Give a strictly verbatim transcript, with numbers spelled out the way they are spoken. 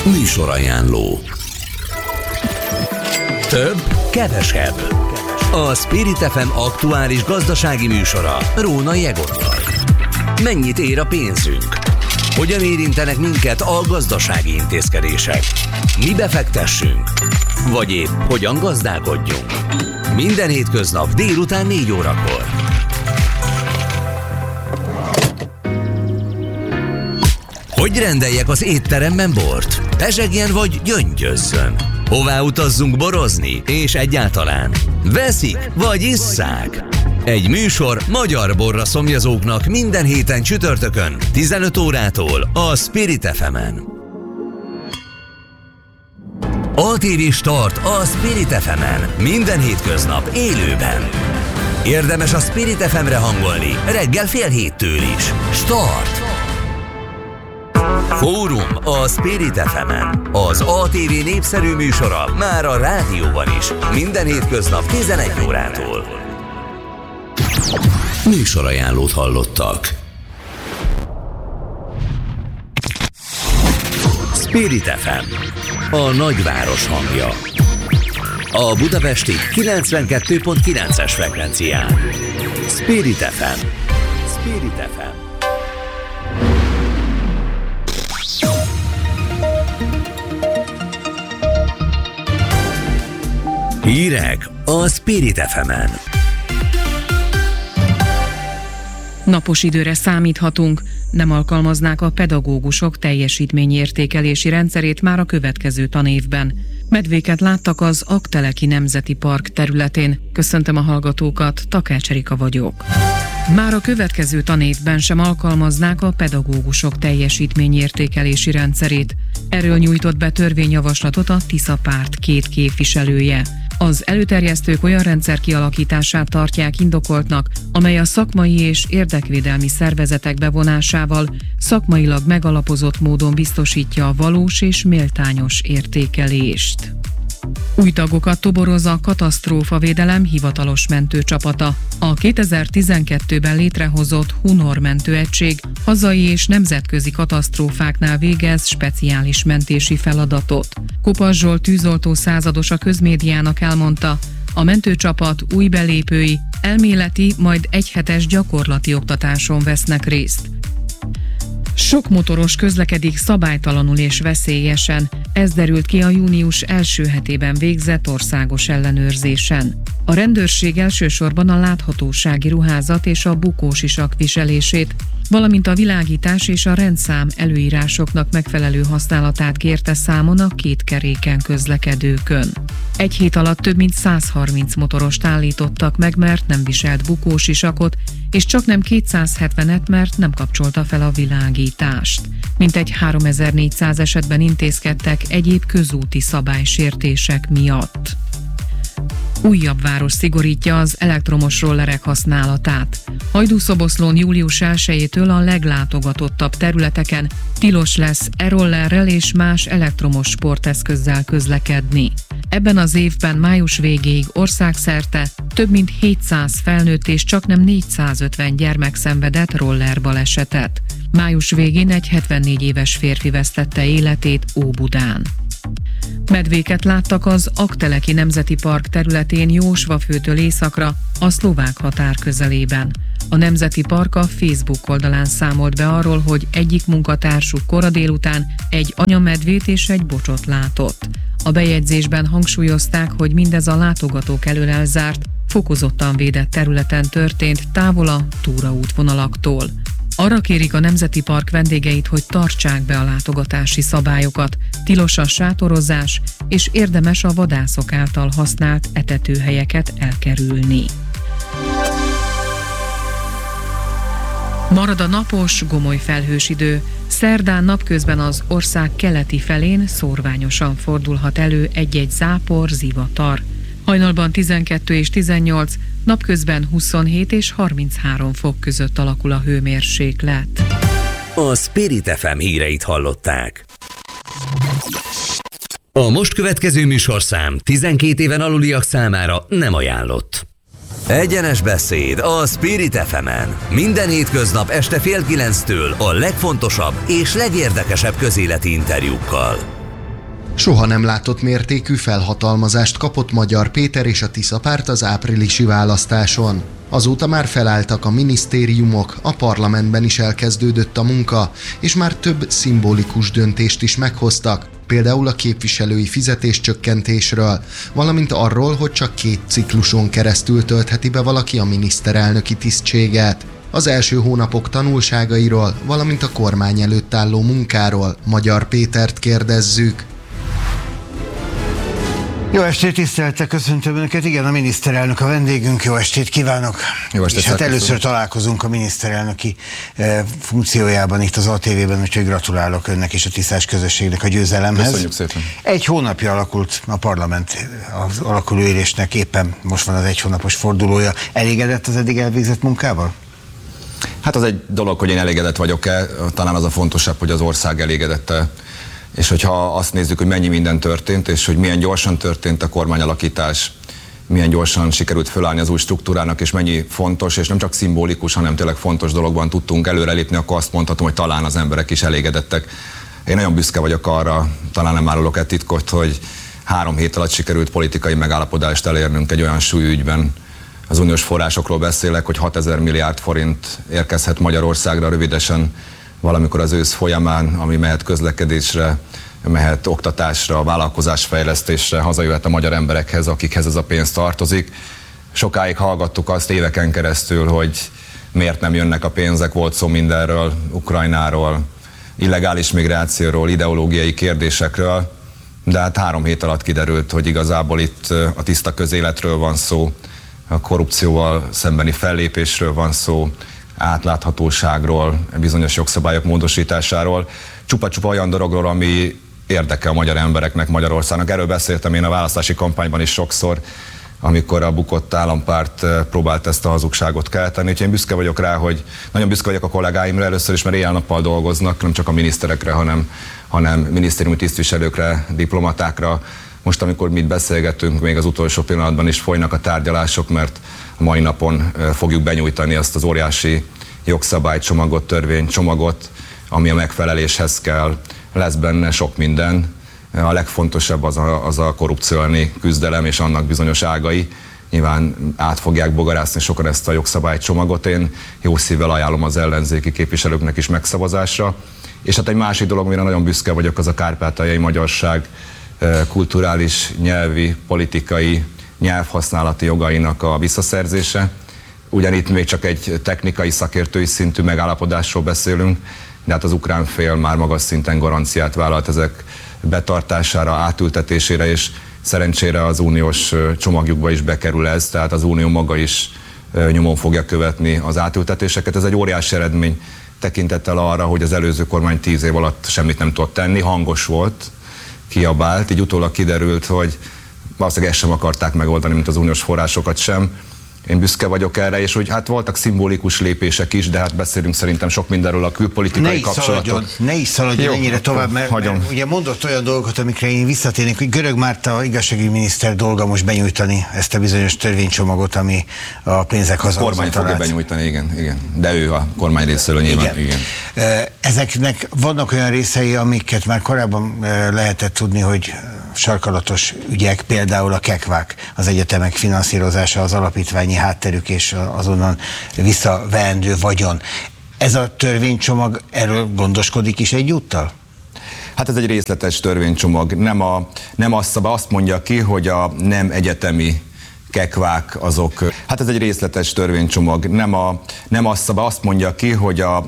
Műsorajánló. Több, kevesebb. A Spirit ef em aktuális gazdasági műsora Rónai Egottal. Mennyit ér a pénzünk? Hogyan érintenek minket a gazdasági intézkedések? Mi befektessünk? Vagy épp hogyan gazdálkodjunk? Minden hétköznap délután négy órakor. Hogy rendeljek az étteremben bort? Pezsegjen vagy gyöngyözzön? Hová utazzunk borozni? És egyáltalán veszik vagy isszák? Egy műsor magyar borra szomjazóknak minden héten csütörtökön tizenöt órától a Spirit ef emen. á té vé Start a Spirit ef emen. Minden hétköznap élőben. Érdemes a Spirit ef emre hangolni reggel fél héttől is. Start! Fórum a Spirit ef emen. Az á té vé népszerű műsora már a rádióban is. Minden hétköznap tizenegy órától. Műsorajánlót hallottak. Spirit ef em. A nagyváros hangja. A budapesti kilencvenkettő pont kilences frekvencián. Spirit ef em. Spirit ef em. Hírek a Spirit ef emen. Napos időre számíthatunk, nem alkalmaznák a pedagógusok teljesítményértékelési rendszerét már a következő tanévben. Medvéket láttak az Aggteleki Nemzeti Park területén. Köszöntöm a hallgatókat, Takács Erika vagyok. Már a következő tanévben sem alkalmaznák a pedagógusok teljesítményértékelési rendszerét. Erről nyújtott be törvényjavaslatot a Tisza párt két képviselője. Az előterjesztők olyan rendszer kialakítását tartják indokoltnak, amely a szakmai és érdekvédelmi szervezetek bevonásával szakmailag megalapozott módon biztosítja a valós és méltányos értékelést. Új tagokat toboroz a katasztrófavédelem hivatalos mentőcsapata. A kétezer-tizenkettőben létrehozott Hunor mentőegység hazai és nemzetközi katasztrófáknál végez speciális mentési feladatot. Kopasz Zsolt tűzoltó százados a közmédiának elmondta, a mentőcsapat új belépői elméleti, majd egyhetes gyakorlati oktatáson vesznek részt. Sok motoros közlekedik szabálytalanul és veszélyesen, ez derült ki a június első hetében végzett országos ellenőrzésen. A rendőrség elsősorban a láthatósági ruházat és a bukósisak viselését, valamint a világítás és a rendszám előírásoknak megfelelő használatát kérte számon a két keréken közlekedőkön. Egy hét alatt több mint száz harminc motorost állítottak meg, mert nem viselt bukósisakot, és csaknem kétszázhetvenet, mert nem kapcsolta fel a világítást. Mintegy háromezer-négyszáz esetben intézkedtek egyéb közúti szabálysértések miatt. Újabb város szigorítja az elektromos rollerek használatát. Hajdúszoboszlón július elsejétől a leglátogatottabb területeken tilos lesz e-rollerrel és más elektromos sporteszközzel közlekedni. Ebben az évben május végéig országszerte több mint hétszáz felnőtt és csaknem négyszázötven gyermek szenvedett rollerbalesetet. Május végén egy hetvennégy éves férfi vesztette életét Óbudán. Medvéket láttak az Aggteleki Nemzeti Park területén Jósvafőtől északra, a szlovák határ közelében. A Nemzeti Park a Facebook oldalán számolt be arról, hogy egyik munkatársuk kora délután egy anyamedvét és egy bocsot látott. A bejegyzésben hangsúlyozták, hogy mindez a látogatók elől elzárt, fokozottan védett területen történt, távol a túraútvonalaktól. Arra kérik a Nemzeti Park vendégeit, hogy tartsák be a látogatási szabályokat, tilos a sátorozás, és érdemes a vadászok által használt etetőhelyeket elkerülni. Marad a napos, gomoly felhős idő. Szerdán napközben az ország keleti felén szórványosan fordulhat elő egy-egy zápor, zivatar. Hajnalban tizenkettő és tizennyolc, napközben huszonhét és harminchárom fok között alakul a hőmérséklet. A Spirit ef em híreit hallották. A most következő műsorszám tizenkét éven aluliak számára nem ajánlott. Egyenes beszéd a Spirit ef emen. Minden hétköznap este fél kilenctől a legfontosabb és legérdekesebb közéleti interjúkkal. Soha nem látott mértékű felhatalmazást kapott Magyar Péter és a Tisza párt az áprilisi választáson. Azóta már felálltak a minisztériumok, a parlamentben is elkezdődött a munka, és már több szimbolikus döntést is meghoztak, például a képviselői fizetéscsökkentésről, valamint arról, hogy csak két cikluson keresztül töltheti be valaki a miniszterelnöki tisztséget. Az első hónapok tanulságairól, valamint a kormány előtt álló munkáról Magyar Pétert kérdezzük. Jó estét, tisztelettel köszöntöm Önöket. Igen, a miniszterelnök a vendégünk. Jó estét kívánok! Jó estét, és hát először találkozunk a miniszterelnöki e, funkciójában itt az á té vében, úgyhogy gratulálok Önnek és a tisztás közösségnek a győzelemhez. Köszönjük szépen! Egy hónapja alakult a parlament az alakuló ülésnek, éppen most van az egy hónapos fordulója. Elégedett az eddig elvégzett munkával? Hát az egy dolog, hogy én elégedett vagyok-e, talán az a fontosabb, hogy az ország elégedette. És hogyha azt nézzük, hogy mennyi minden történt, és hogy milyen gyorsan történt a kormányalakítás, milyen gyorsan sikerült fölállni az új struktúrának, és mennyi fontos, és nem csak szimbolikus, hanem tényleg fontos dologban tudtunk előrelépni, akkor azt mondhatom, hogy talán az emberek is elégedettek. Én nagyon büszke vagyok arra, talán nem árulok egy titkot, hogy három hét alatt sikerült politikai megállapodást elérnünk egy olyan súlyügyben. Az uniós forrásokról beszélek, hogy hatezer milliárd forint érkezhet Magyarországra rövidesen, valamikor az ősz folyamán, ami mehet közlekedésre, mehet oktatásra, vállalkozásfejlesztésre, hazajöhet a magyar emberekhez, akikhez ez a pénz tartozik. Sokáig hallgattuk azt éveken keresztül, hogy miért nem jönnek a pénzek, volt szó mindenről, Ukrajnáról, illegális migrációról, ideológiai kérdésekről, de hát három hét alatt kiderült, hogy igazából itt a tiszta közéletről van szó, a korrupcióval szembeni fellépésről van szó, átláthatóságról, bizonyos jogszabályok módosításáról, csupa-csupa olyan dologról, ami érdekel a magyar embereknek, Magyarországnak. Erről beszéltem én a választási kampányban is sokszor, amikor a bukott állampárt próbált ezt a hazugságot kelteni. Úgyhogy én büszke vagyok rá, hogy nagyon büszke vagyok a kollégáimra először is, mert éjjel-nappal dolgoznak, nem csak a miniszterekre, hanem, hanem minisztériumi tisztviselőkre, diplomatákra. Most, amikor mi beszélgetünk, még az utolsó pillanatban is folynak a tárgyalások, mert a mai napon fogjuk benyújtani azt az óriási jogszabálycsomagot, törvénycsomagot, ami a megfeleléshez kell. Lesz benne sok minden. A legfontosabb az a, az a korrupció elleni küzdelem és annak bizonyos ágai. Nyilván át fogják bogarászni sokan ezt a jogszabálycsomagot. Én jó szívvel ajánlom az ellenzéki képviselőknek is megszavazásra. És hát egy másik dolog, amire nagyon büszke vagyok, az a kárpátaljai magyarság kulturális, nyelvi, politikai, nyelvhasználati jogainak a visszaszerzése. Ugyanitt még csak egy technikai, szakértői szintű megállapodásról beszélünk, de hát az ukrán fél már magas szinten garanciát vállalt ezek betartására, átültetésére, és szerencsére az uniós csomagjukba is bekerül ez, tehát az unió maga is nyomon fogja követni az átültetéseket. Ez egy óriási eredmény tekintettel arra, hogy az előző kormány tíz év alatt semmit nem tudott tenni, hangos volt, kiabált, így utólag kiderült, hogy valószínűleg ezt sem akarták megoldani, mint az uniós forrásokat sem. Én büszke vagyok erre, és hogy hát voltak szimbolikus lépések is, de hát beszélünk szerintem sok mindenről a külpolitikai kapcsolatok. Ne is szaladjon ennyire tovább, mert, mert ugye mondott olyan dolgokat, amikre én visszatérnék, hogy Görög Márta igazságügyi miniszter dolga most benyújtani ezt a bizonyos törvénycsomagot, ami a pénzek hazahozatalat. A kormány fogja benyújtani, igen, igen. De ő a kormány részéről nyilván, igen. igen. Ezeknek vannak olyan részei, amiket már korábban lehetett tudni, hogy sarkalatos ügyek, például a kekvák, az egyetemek finanszírozása, az alapítványi hátterük és azonnan visszaveendő vagyon. Ez a törvénycsomag erről gondoskodik is egyúttal? Hát ez egy részletes törvénycsomag. Nem, a, nem azt, azt mondja ki, hogy a nem egyetemi kekvák azok. Hát ez egy részletes törvénycsomag. Nem, a, nem azt, azt mondja ki, hogy a